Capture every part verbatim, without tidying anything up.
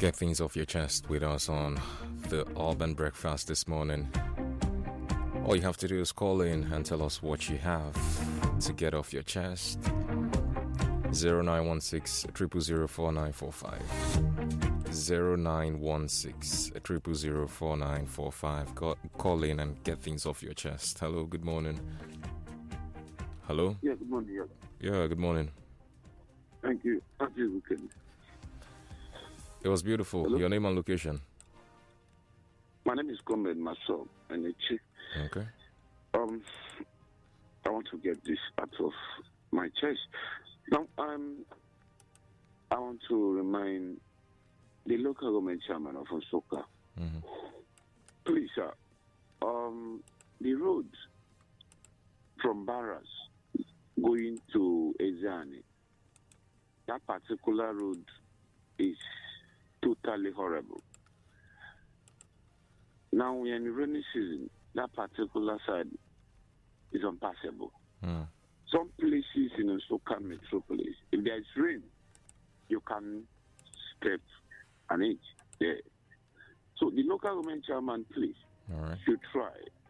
Get things off your chest with us on the Urban Breakfast this morning. All you have to do is call in and tell us what you have to get off your chest. zero nine one six, zero zero zero, four nine four five. zero nine one six, zero zero zero, four nine four five. Call, call in and get things off your chest. Hello, good morning. Hello? Yeah, good morning. Yeah, yeah good morning. Thank you. Thank you, weekend. It was beautiful. Hello? Your name and location? My name is Comrade Maso Enechi. Okay. Um, I want to get this out of my chest. Now, um, I want to remind the local government chairman of Osoka. Mm-hmm. Please, sir, um, the road from Barras going to Ezani, that particular road is totally horrible. Now we're in the rainy season, that particular side is unpassable. Mm. Some places in Osoka metropolis, if there's rain, you can step an inch there. So the local government chairman, please, All right. should try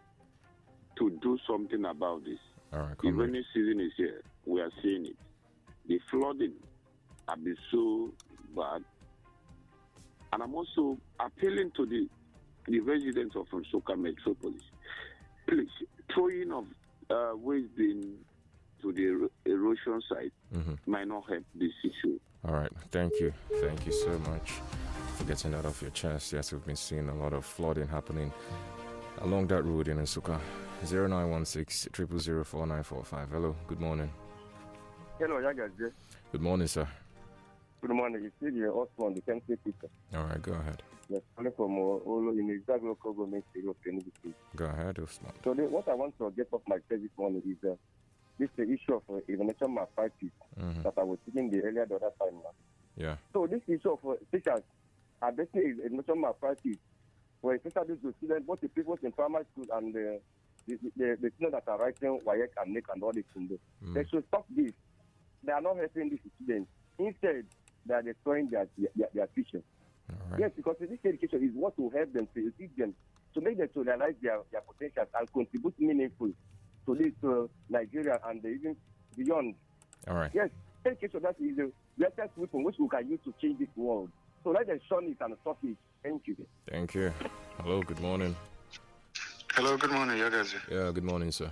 to do something about this. All right, the rainy season is here. We are seeing it. The flooding has been so bad. And I'm also appealing to the, the residents of Osoka metropolis. Please, throwing of uh, waste bin to the erosion site mm-hmm. might not help this issue. All right. Thank you. Thank you so much for getting that off your chest. Yes, we've been seeing a lot of flooding happening along that road in Nsukka. zero nine one six, zero zero zero, four nine four five. Hello. Good morning. Hello, Yagas. Good morning, sir. Good morning. It's still here, Osman, the country teacher. All right, go ahead. Yes, calling from Olo in the exact local government area of Enugu State. Go ahead, Osman. So the, what I want to get off my chest this morning is uh, this the issue of uh, elimination malpractice mm-hmm. that I was speaking the earlier the other time now. Yeah. So this issue of uh, teachers are basically elimination malpractice, where especially those students, both the people in primary school and the the, the, the students that are writing W A E C and N E C and all this things. Mm. They should stop this. They are not helping these students. Instead, they are destroying their their, their future. Right. Yes, because this education is what will help them to teach them, to make them to realize their, their potential and contribute meaningful to this uh, Nigeria and even beyond. All right. Yes, education that is the greatest weapon which we can use to change this world. So let them shun it and stop it. Thank you. Thank you. Hello, good morning. Hello, good morning, Yagazi. Yeah, good morning, sir.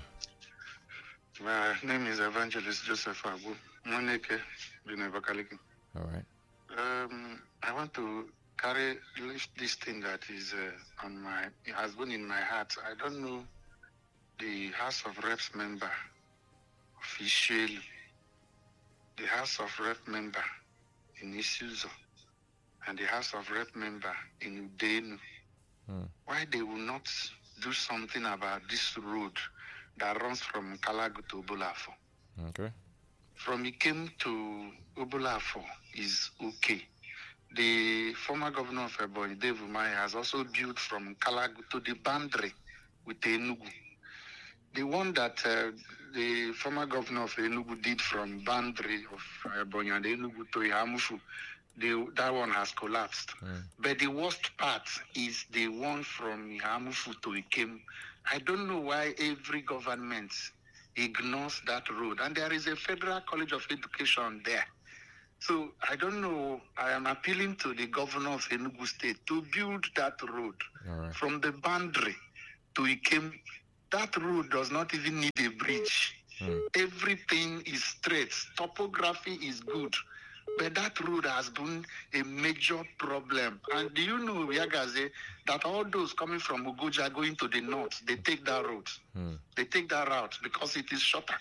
My name is Evangelist Joseph Abu. Moneke, Binebakaliki. All right. Um, I want to carry this thing that is uh, on my, it has been in my heart. I don't know the House of Reps member, official, the House of Rep member in Isuzu, and the House of Rep member in Udenu. Hmm. Why they will not do something about this road that runs from Kalagu to Obulafo? Okay. From Ikem to Obulafo is okay. The former governor of Ebonyi, Dave Umahi, has also built from Kalagu to the boundary with Enugu. The one that uh, the former governor of Enugu did from boundary of Ebonyi and Enugu to Ihamufu, the, that one has collapsed. Mm. But the worst part is the one from Ihamufu to Ikem. I don't know why every government ignores that road. And there is a Federal College of Education there. So I don't know. I am appealing to the governor of Enugu State to build that road right. from the boundary to Ikem. That road does not even need a bridge. Hmm. Everything is straight. Topography is good. But that road has been a major problem. And do you know, Yagaze, that all those coming from Ugoja going to the north, they take that road. Hmm. They take that route because it is shorter.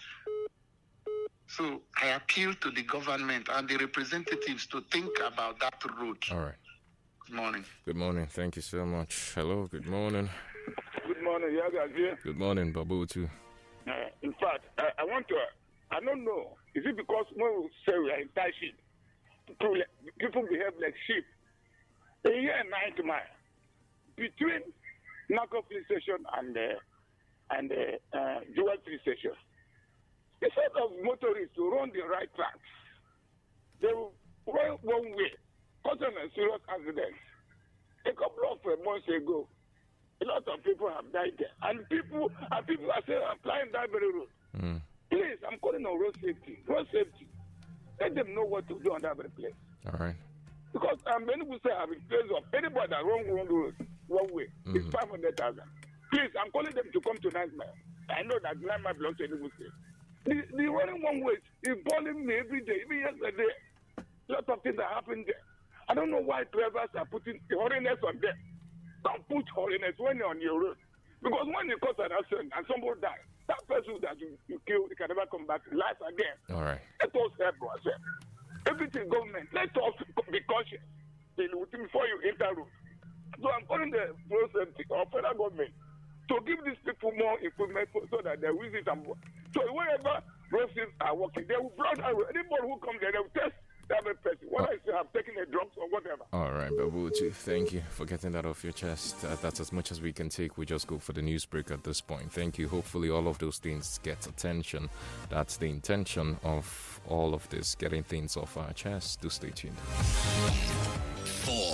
So I appeal to the government and the representatives to think about that road. All right. Good morning. Good morning. Thank you so much. Hello. Good morning. Good morning, Yagazi. Good morning, Babu, too. Uh, in fact, I, I want to, uh, I don't know, is it because when we say we are in sheep, people, people behave like sheep? A year and nine miles between Nako police station and uh, and uh, uh, Jewel police station. Instead of motorists to run the right track, they will run one way, cut on a serious accident. A couple of uh, months ago, a lot of people have died there. And people and people are saying, applying that very road. Mm. Please, I'm calling on road safety. Road safety. Let them know what to do on that very place. All right. Because um, many people say I'm in place of anybody that wrong wrong road one way. Mm-hmm. It's five hundred thousand. Please, I'm calling them to come to Nine Mile. I know that Nine Mile belongs to Enugu State. The, the running one way is bothering me every day. Even yesterday, a lot of things are happening there. I don't know why drivers are putting the holiness on them. Don't put holiness when you're on your road. Because when you cause an accident and somebody dies, that person that you, you kill, you can never come back to life again. All right. Let us help ourselves. Everything government, let us be conscious before you enter road. So I'm calling the road safety or federal government to give these people more equipment so that they will use it. And so wherever road safety are working, they will block out anybody who comes there, they will test every person. Whether oh. they have taken a drugs or whatever. All right, Babuchi, thank you for getting that off your chest. Uh, that's as much as we can take. We just go for the news break at this point. Thank you. Hopefully all of those things get attention. That's the intention of all of this, getting things off our chest. Do stay tuned. Four,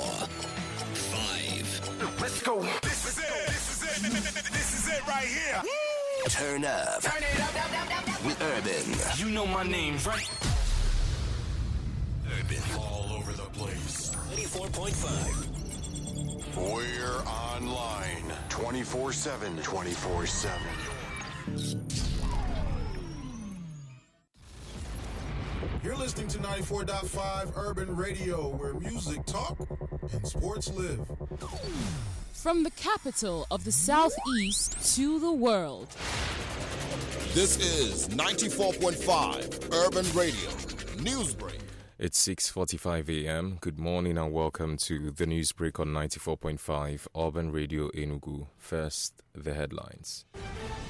five. Let's go. This is it. This is it. This is it right here. Turn up. Turn it up, up, up, up, up. With Urban. You know my name, right? Urban. All over the place. ninety-four point five. We're online twenty-four seven. twenty-four seven. You're listening to ninety-four point five Urban Radio, where music talk and sports live. From the capital of the Southeast to the world. This is ninety-four point five Urban Radio Newsbreak. It's six forty-five a.m. Good morning and welcome to the Newsbreak on ninety-four point five Urban Radio Enugu. First, the headlines.